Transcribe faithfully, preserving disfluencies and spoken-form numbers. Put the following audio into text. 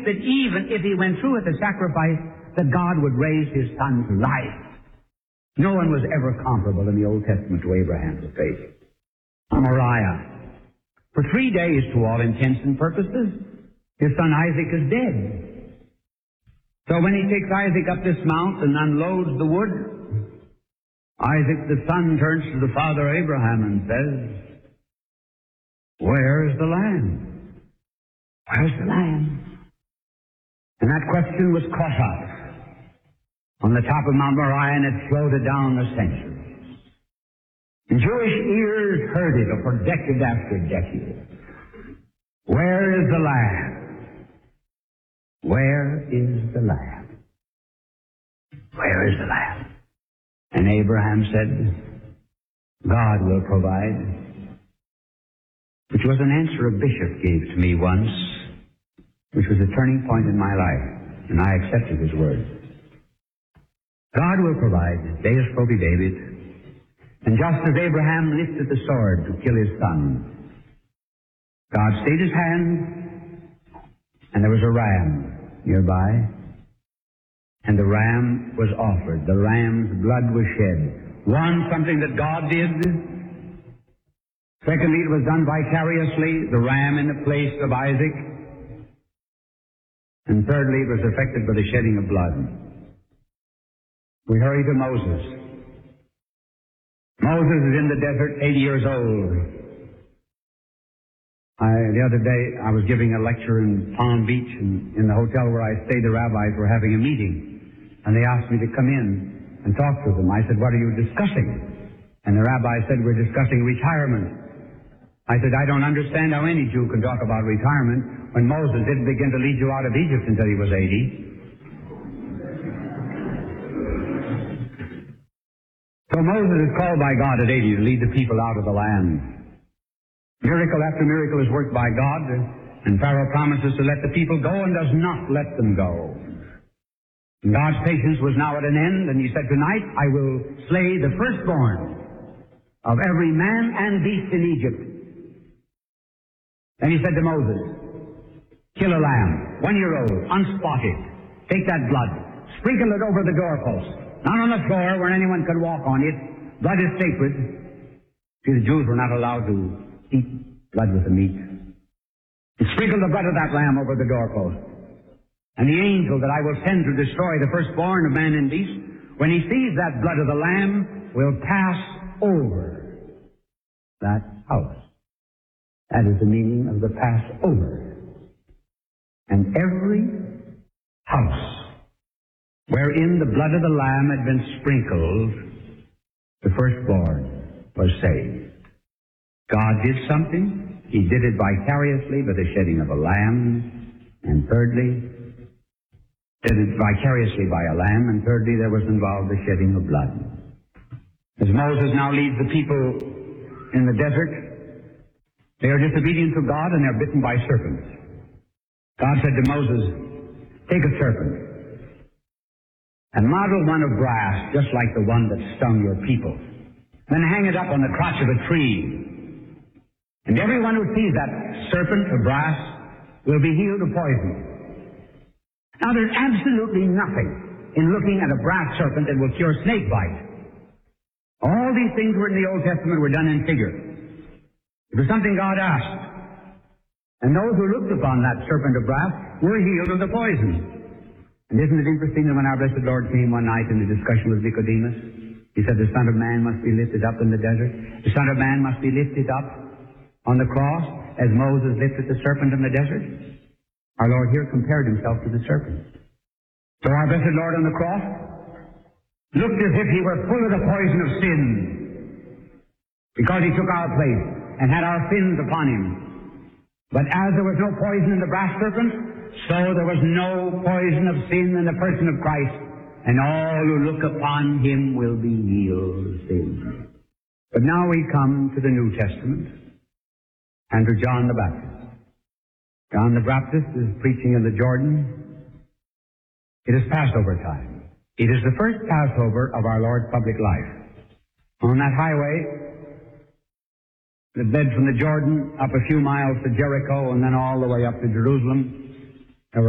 think that even if he went through with the sacrifice, that God would raise his son to life. No one was ever comparable in the Old Testament to Abraham's faith. Moriah. For three days, to all intents and purposes, his son Isaac is dead. So when he takes Isaac up this mount and unloads the wood, Isaac the son turns to the father Abraham and says, "Where is the lamb? Where's the lamb?" And that question was caught up on the top of Mount Moriah, and it floated down the centuries. And Jewish ears heard it for decade after decade. Where is the lamb? Where is the lamb? Where is the lamb? And Abraham said, God will provide. Which was an answer a bishop gave to me once, which was a turning point in my life, and I accepted his word. God will provide, Deus probi David. And just as Abraham lifted the sword to kill his son, God stayed his hand, and there was a ram nearby, and the ram was offered. The ram's blood was shed. One, something that God did. Secondly, it was done vicariously, the ram in the place of Isaac. And thirdly, it was effected by the shedding of blood. We hurry to Moses. Moses is in the desert, eighty years old. I, the other day, I was giving a lecture in Palm Beach, and in the hotel where I stayed, the rabbis were having a meeting, and they asked me to come in and talk to them. I said, "What are you discussing?" And the rabbi said, "We're discussing retirement." I said, "I don't understand how any Jew can talk about retirement when Moses didn't begin to lead you out of Egypt until he was eighty. So Moses is called by God at eighty to lead the people out of the land. Miracle after miracle is worked by God, and Pharaoh promises to let the people go and does not let them go. And God's patience was now at an end, and he said, "Tonight I will slay the firstborn of every man and beast in Egypt." Then he said to Moses, "Kill a lamb, one year old, unspotted. Take that blood, sprinkle it over the doorpost. Not on the floor where anyone could walk on it. Blood is sacred." See, the Jews were not allowed to eat blood with the meat. And sprinkle the blood of that lamb over the doorpost. And the angel that I will send to destroy the firstborn of man and beast, when he sees that blood of the lamb, will pass over that house. That is the meaning of the Passover. And every house wherein the blood of the lamb had been sprinkled, the firstborn was saved. God did something. He did it vicariously by the shedding of a lamb. And thirdly, did it vicariously by a lamb. And thirdly, there was involved the shedding of blood. As Moses now leads the people in the desert, they are disobedient to God and they're bitten by serpents. God said to Moses, "Take a serpent and model one of brass, just like the one that stung your people. Then hang it up on the crotch of a tree. And everyone who sees that serpent of brass will be healed of poison." Now, there's absolutely nothing in looking at a brass serpent that will cure snake bite. All these things were in the Old Testament were done in figure. It was something God asked. And those who looked upon that serpent of brass were healed of the poison. And isn't it interesting that when our blessed Lord came one night in the discussion with Nicodemus, he said, "The Son of Man must be lifted up in the desert. The Son of Man must be lifted up on the cross as Moses lifted the serpent in the desert." Our Lord here compared himself to the serpent. So our blessed Lord on the cross looked as if he were full of the poison of sin, because he took our place and had our sins upon him. But as there was no poison in the brass serpent, so there was no poison of sin in the person of Christ, and all who look upon him will be healed of sin. But now we come to the New Testament and to John the Baptist. John the Baptist is preaching in the Jordan. It is Passover time. It is the first Passover of our Lord's public life. On that highway that led from the Jordan up a few miles to Jericho and then all the way up to Jerusalem,